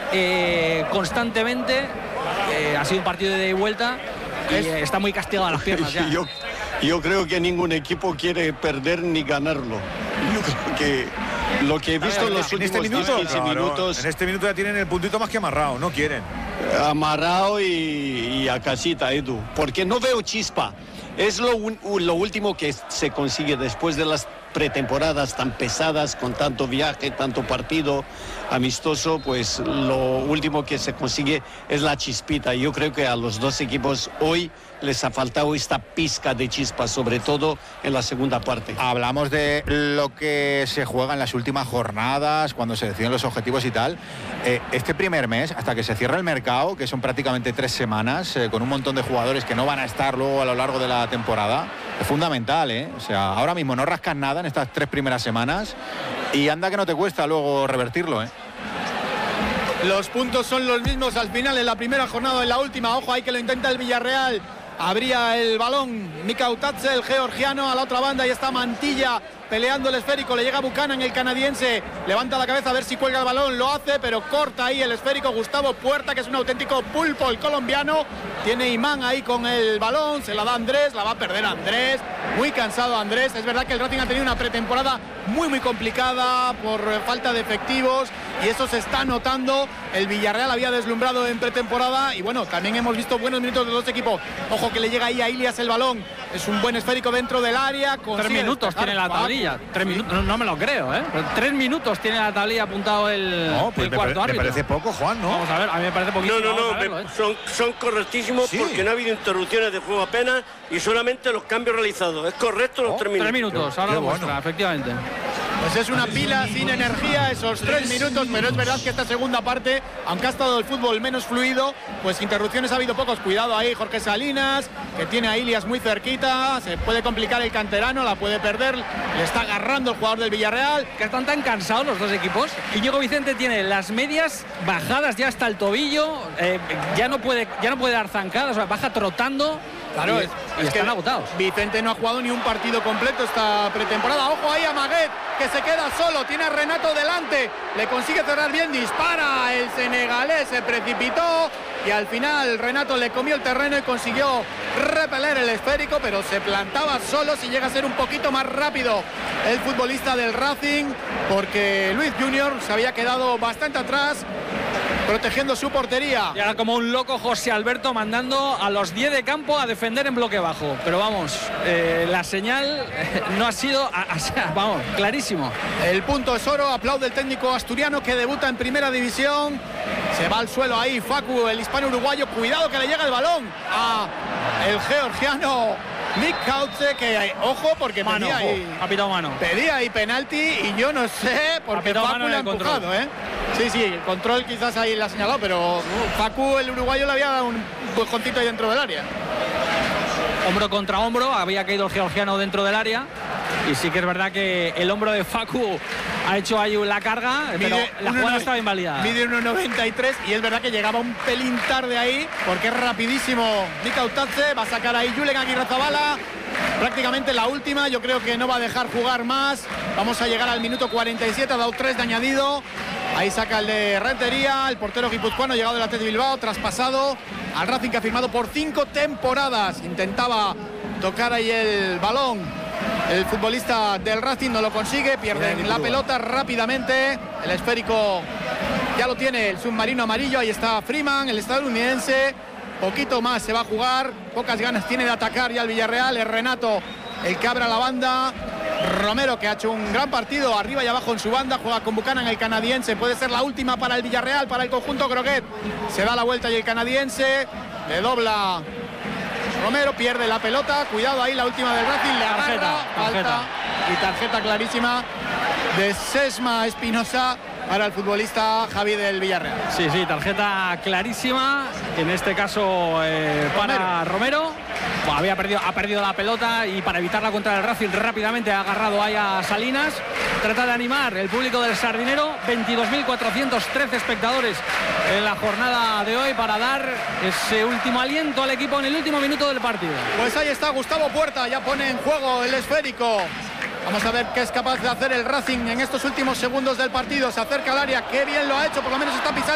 constantemente. Ha sido un partido de ida y vuelta y está muy castigado a las piernas ya. Yo creo que ningún equipo quiere perder ni ganarlo. Yo creo que lo que he visto en los últimos 15 minutos... En este minuto ya tienen el puntito más que amarrado, no quieren. Amarrado y a casita, Edu. Porque no veo chispa. Es lo último que se consigue después de las pretemporadas tan pesadas, con tanto viaje, tanto partido amistoso, pues lo último que se consigue es la chispita. Yo creo que a los dos equipos hoy les ha faltado esta pizca de chispa, sobre todo en la segunda parte. Hablamos de lo que se juega en las últimas jornadas, cuando se deciden los objetivos y tal. Este primer mes, hasta que se cierre el mercado, que son prácticamente 3 semanas, con un montón de jugadores que no van a estar luego a lo largo de la temporada, es fundamental, ¿eh? O sea, ahora mismo no rascas nada en estas 3 primeras semanas y anda que no te cuesta luego revertirlo, ¿eh? Los puntos son los mismos al final en la primera jornada, en la última. Ojo, ahí que lo intenta el Villarreal. Abría el balón Mika Utatze, el georgiano, a la otra banda y está Mantilla peleando el esférico, le llega Buchanan, el canadiense, levanta la cabeza a ver si cuelga el balón, lo hace, pero corta ahí el esférico Gustavo Puerta, que es un auténtico pulpo el colombiano, tiene imán ahí con el balón, se la da Andrés, la va a perder Andrés, muy cansado Andrés. Es verdad que el Racing ha tenido una pretemporada muy complicada por falta de efectivos y eso se está notando. El Villarreal había deslumbrado en pretemporada y bueno, también hemos visto buenos minutos de los dos equipos. Ojo que le llega ahí a Ilias el balón, es un buen esférico dentro del área. 3 minutos tiene la tablilla. 3 minutos, no me lo creo, ¿eh? 3 minutos tiene la tablilla apuntado el cuarto árbitro. Me parece poco, Juan, ¿no? Vamos a ver, a mí me parece poquísimo. Son correctísimos, sí, porque no ha habido interrupciones de juego apenas y solamente los cambios realizados. Es correcto los 3 minutos. 3 minutos, ahora lo muestra, efectivamente. Pues es una pila sin energía esos 3 minutos, pero es verdad que esta segunda parte, aunque ha estado el fútbol menos fluido, pues interrupciones ha habido pocos. Cuidado ahí Jorge Salinas, que tiene a Ilias muy cerquita, se puede complicar el canterano, la puede perder, le está agarrando el jugador del Villarreal. Que están tan cansados los dos equipos. Íñigo Vicente tiene las medias bajadas ya hasta el tobillo, ya no puede dar zancadas, o sea, baja trotando. Claro, es que están agotados. Vicente no ha jugado ni un partido completo esta pretemporada. Ojo ahí a Maguet, que se queda solo, tiene a Renato delante, le consigue cerrar bien, dispara el senegalés, se precipitó y al final Renato le comió el terreno y consiguió repeler el esférico, pero se plantaba solo. Si llega a ser un poquito más rápido el futbolista del Racing, porque Luis Junior se había quedado bastante atrás protegiendo su portería. Y ahora como un loco José Alberto mandando a los 10 de campo a defender en bloque bajo. Pero vamos, la señal no ha sido, vamos, clarísimo. El punto es oro, aplaude el técnico asturiano que debuta en primera división. Se va al suelo ahí Facu, el hispano-uruguayo. Cuidado que le llega el balón a el georgiano Nick Kautze, que ojo porque pedía ahí penalti y yo no sé por qué Facu le ha empujado, ¿eh? Sí, el control quizás ahí le ha señalado, pero Facu, el uruguayo, le había dado un empujoncito ahí dentro del área. Hombro contra hombro, había caído el georgiano dentro del área y sí que es verdad que el hombro de Facu ha hecho ahí la carga, pero la jugada estaba invalidada. Mide 1,93 y es verdad que llegaba un pelín tarde ahí porque es rapidísimo Mika Utatze. Va a sacar ahí Julen Aguirrezabala, prácticamente la última. Yo creo que no va a dejar jugar más. Vamos a llegar al minuto 47, ha dado 3 de añadido. Ahí saca el de Rentería, el portero guipuzcoano, llegado del Athletic Bilbao, traspasado al Racing, que ha firmado por 5 temporadas. Intentaba tocar ahí el balón el futbolista del Racing, no lo consigue, pierden la pelota rápidamente. El esférico ya lo tiene el submarino amarillo, ahí está Freeman, el estadounidense. Poquito más se va a jugar, pocas ganas tiene de atacar ya el Villarreal. Es Renato el que abre la banda. Romero, que ha hecho un gran partido arriba y abajo en su banda, juega con Buchanan, el canadiense. Puede ser la última para el Villarreal, para el conjunto Groguet. Se da la vuelta y el canadiense le dobla Romero, pierde la pelota. Cuidado ahí, la última del Racing, le agarra, falta y tarjeta clarísima de Sesma Espinosa para el futbolista Javi del Villarreal. Sí, tarjeta clarísima, en este caso para Romero. Bueno, ha perdido la pelota y para evitarla contra el Racing rápidamente ha agarrado ahí a Salinas. Trata de animar el público del Sardinero. 22.413 espectadores en la jornada de hoy para dar ese último aliento al equipo en el último minuto del partido. Pues ahí está Gustavo Puerta, ya pone en juego el esférico. Vamos a ver qué es capaz de hacer el Racing en estos últimos segundos del partido. Se acerca al área, qué bien lo ha hecho, por lo menos está pisando.